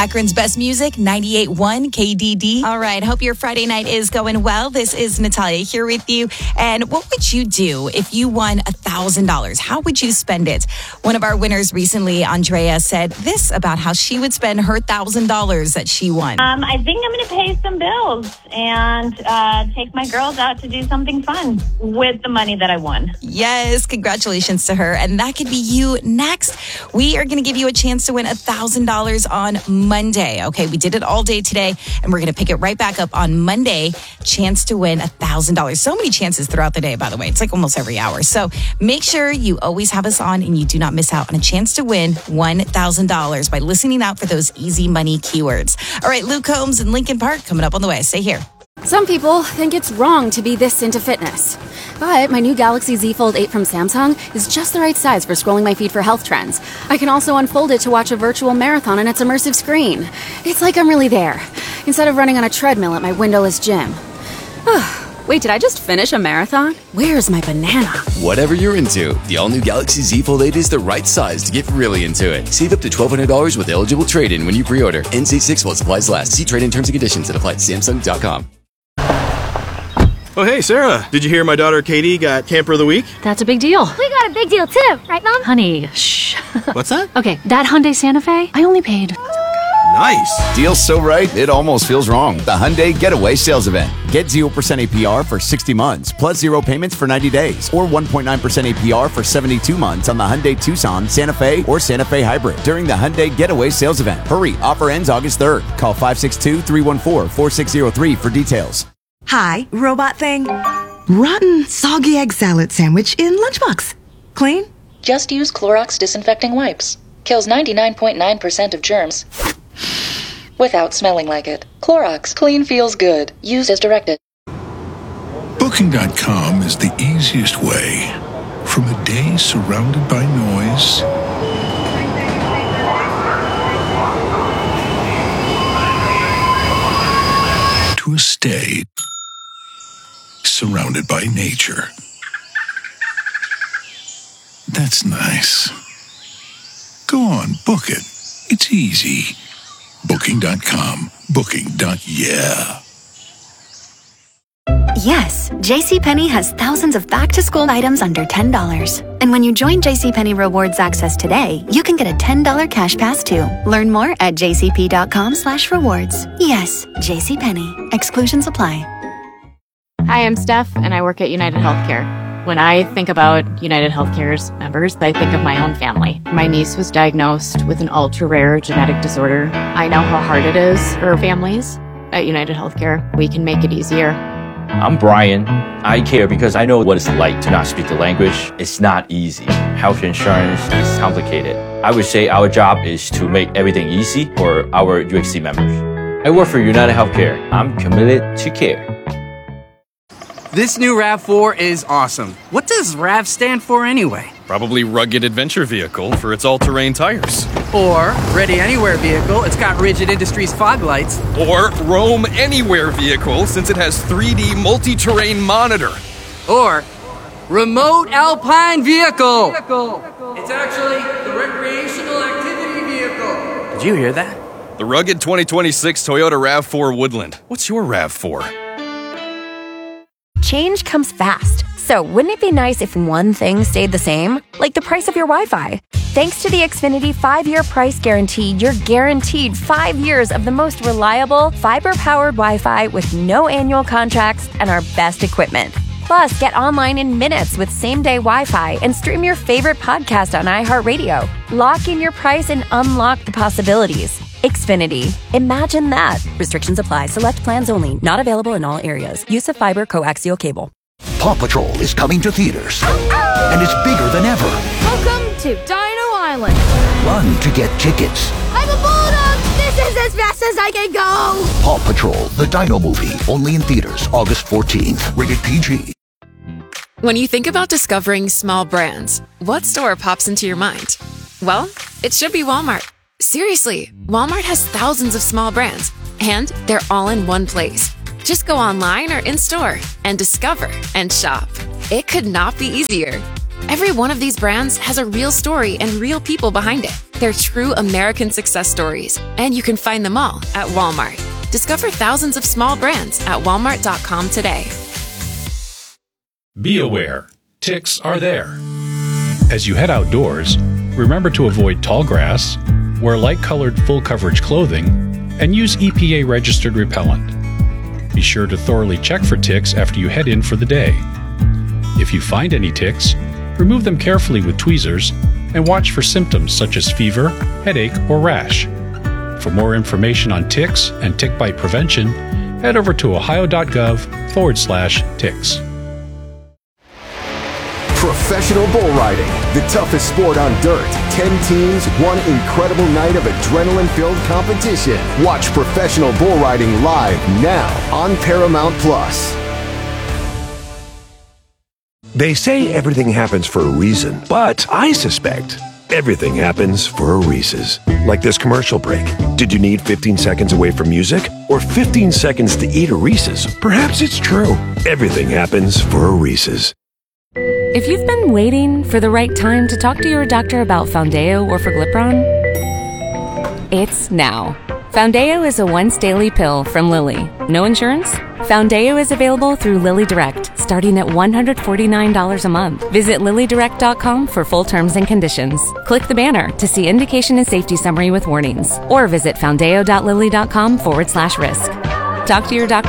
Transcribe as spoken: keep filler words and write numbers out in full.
Akron's best music, ninety-eight point one K D D. All right, hope your Friday night is going well. This is Natalia here with you. And what would you do if you won one thousand dollars? How would you spend it? One of our winners recently, Andrea, said this about how she would spend her one thousand dollars that she won. Um, I think I'm going to pay some bills and uh, take my girls out to do something fun with the money that I won. Yes, congratulations to her. And that could be you next. We are going to give you a chance to win one thousand dollars on Monday. Okay, we did it all day today, and we're going to pick it right back up on Monday. Chance to win one thousand dollars. So many chances throughout the day, by the way. It's like almost every hour. So make sure you always have us on and you do not miss out on a chance to win one thousand dollars by listening out for those easy money keywords. All right, Luke Combs and Lincoln Park coming up on the way. Stay here. Some people think it's wrong to be this into fitness. But my new Galaxy Z Fold eight from Samsung is just the right size for scrolling my feed for health trends. I can also unfold it to watch a virtual marathon on its immersive screen. It's like I'm really there, instead of running on a treadmill at my windowless gym. Wait, did I just finish a marathon? Where's my banana? Whatever you're into, the all-new Galaxy Z Fold eight is the right size to get really into it. Save up to twelve hundred dollars with eligible trade-in when you pre-order. N C six while supplies last. See trade-in terms and conditions at apply at Samsung dot com. Oh, hey, Sarah. Did you hear my daughter Katie got Camper of the Week? That's a big deal. We got a big deal, too. Right, Mom? Honey, shh. What's that? Okay, that Hyundai Santa Fe, I only paid... Nice. Deal so right, it almost feels wrong. The Hyundai Getaway Sales Event. Get zero percent A P R for sixty months, plus zero payments for ninety days, or one point nine percent A P R for seventy-two months on the Hyundai Tucson, Santa Fe, or Santa Fe Hybrid during the Hyundai Getaway Sales Event. Hurry, offer ends August third. Call five six two, three one four, four six zero three for details. Hi, robot thing. Rotten, soggy egg salad sandwich in lunchbox. Clean? Just use Clorox disinfecting wipes. Kills ninety-nine point nine percent of germs without smelling like it. Clorox. Clean feels good. Use as directed. Booking dot com is the easiest way. From a day surrounded by noise to a stay surrounded by nature. That's nice. Go on, book it. It's easy. Booking dot com. Booking. Yeah. Yes, JCPenney has thousands of back-to-school items under ten dollars. And when you join JCPenney Rewards Access today, you can get a ten dollars cash pass too. Learn more at jcp.com slash rewards. Yes, JCPenney. Exclusions apply. Hi, I'm Steph, and I work at United Healthcare. When I think about United Healthcare's members, I think of my own family. My niece was diagnosed with an ultra-rare genetic disorder. I know how hard it is for families. At United Healthcare, we can make it easier. I'm Brian. I care because I know what it's like to not speak the language. It's not easy. Health insurance is complicated. I would say our job is to make everything easy for our U H C members. I work for United Healthcare. I'm committed to care. This new RAV four is awesome. What does RAV stand for anyway? Probably Rugged Adventure Vehicle for its all-terrain tires. Or Ready Anywhere Vehicle, it's got Rigid Industries fog lights. Or Roam Anywhere Vehicle, since it has three D multi-terrain monitor. Or Remote Alpine Vehicle. It's actually the Recreational Activity Vehicle. Did you hear that? The rugged twenty twenty-six Toyota RAV four Woodland. What's your RAV four? Change comes fast, so wouldn't it be nice if one thing stayed the same? Like the price of your Wi-Fi. Thanks to the Xfinity five-year price guarantee, you're guaranteed five years of the most reliable, fiber-powered Wi-Fi with no annual contracts and our best equipment. Plus, get online in minutes with same-day Wi-Fi and stream your favorite podcast on iHeartRadio. Lock in your price and unlock the possibilities. Xfinity. Imagine that. Restrictions apply. Select plans only. Not available in all areas. Use of fiber coaxial cable. Paw Patrol is coming to theaters. And it's bigger than ever. Welcome to Dino Island. Run to get tickets. I'm a bulldog. This is as fast as I can go. Paw Patrol, the Dino movie. Only in theaters August fourteenth. Rated P G. When you think about discovering small brands, what store pops into your mind? Well, it should be Walmart. Seriously, Walmart has thousands of small brands, and they're all in one place. Just go online or in-store and discover and shop. It could not be easier. Every one of these brands has a real story and real people behind it. They're true American success stories, and you can find them all at Walmart. Discover thousands of small brands at walmart dot com today. Be aware, ticks are there. As you head outdoors, remember to avoid tall grass, wear light-colored full-coverage clothing, and use E P A-registered repellent. Be sure to thoroughly check for ticks after you head in for the day. If you find any ticks, remove them carefully with tweezers and watch for symptoms such as fever, headache, or rash. For more information on ticks and tick bite prevention, head over to ohio.gov forward slash ticks. Professional bull riding, the toughest sport on dirt. Ten teams, one incredible night of adrenaline-filled competition. Watch professional bull riding live now on Paramount Plus. They say everything happens for a reason, but I suspect everything happens for a Reese's. Like this commercial break. Did you need fifteen seconds away from music? Or fifteen seconds to eat a Reese's? Perhaps it's true. Everything happens for a Reese's. If you've been waiting for the right time to talk to your doctor about Foundeo or Forglipron, it's now. Foundeo is a once-daily pill from Lilly. No insurance? Foundeo is available through Lilly Direct, starting at one hundred forty-nine dollars a month. Visit lilly direct dot com for full terms and conditions. Click the banner to see indication and safety summary with warnings. Or visit foundeo dot lilly dot com forward slash risk. Talk to your doctor